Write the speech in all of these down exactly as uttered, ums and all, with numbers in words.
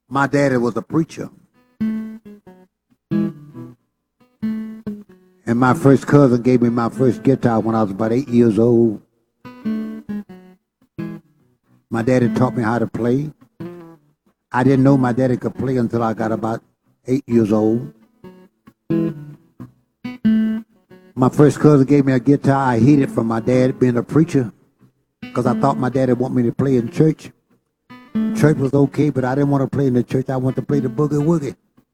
My daddy was a preacher. And my first cousin gave me my first guitar when I was about eight years old. My daddy taught me how to play. I didn't know my daddy could play until I got about eight years old. My first cousin gave me a guitar. I hid it from my dad being a preacher because I thought my daddy wanted me to play in church. Church was okay, but I didn't want to play in the church. I wanted to play the boogie woogie.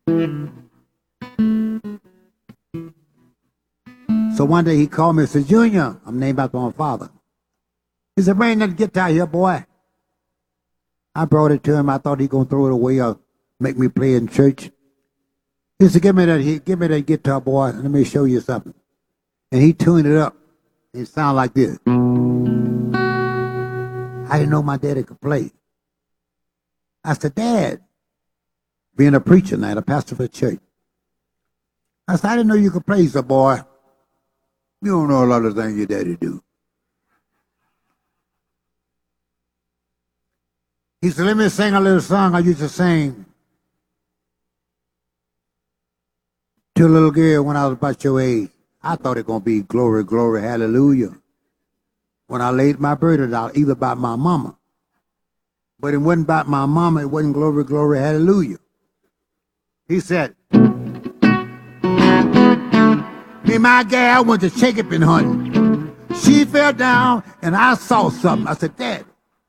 So one day he called me and said, Junior, I'm named after my father. He said, bring that guitar here, boy. I brought it to him. I thought he was going to throw it away or make me play in church. He said, give me that, give me that guitar, boy. Let me show you something. And he tuned it up. It sounded like this. I didn't know my daddy could play. I said, Dad, being a preacher now, a pastor for a church. I said, I didn't know you could play. He said, boy, you don't know a lot of things your daddy do. He said, let me sing a little song I used to sing to a little girl when I was about your age. I thought it was going to be glory, glory, hallelujah. When I laid my burden out, either about my mama. But it wasn't about my mama. It wasn't glory, glory, hallelujah. He said, me, my gal went to Shakopee hunting. She fell down, and I saw something. I said, Dad.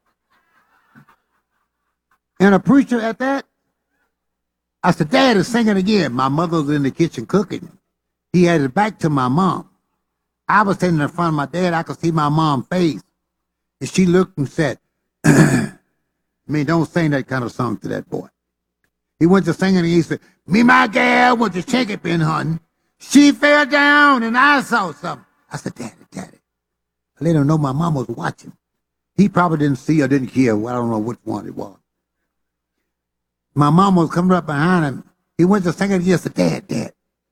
And a preacher at that, I said, Dad is singing again. My mother was in the kitchen cooking. He had his back to my mom. I was standing in front of my dad. I could see my mom's face. And she looked and said, I mean, don't sing that kind of song to that boy. He went to singing and he said, me, my gal went to Shakopee hunting. She fell down and I saw something. I said, Daddy, Daddy. I let him know my mom was watching. He probably didn't see or didn't hear. Well, I don't know which one it was. My mom was coming up behind him. He went to singing again. I said, Dad, Dad.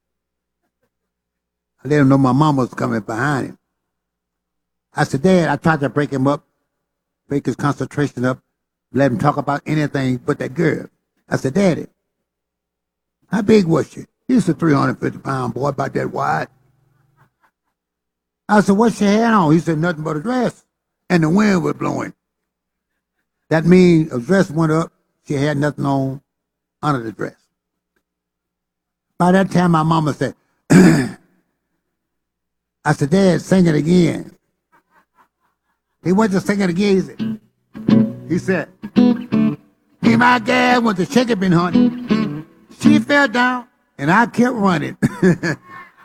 I let him know my mom was coming behind him. I said, Dad, I tried to break him up, break his concentration up, let him talk about anything but that girl. I said, Daddy, how big was she? He's a three hundred fifty pound boy, about that wide. I said, what's she had on? He said, nothing but a dress. And the wind was blowing. That means a dress went up. She had nothing on under the dress. By that time, my mama said, I said, Dad, sing it again. He went to sing it again. He said, me and my gal went to Shakopee hunting. She fell down, and I kept running.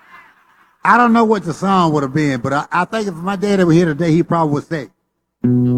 I don't know what the song would have been, but I, I think if my daddy were here today, he probably would say,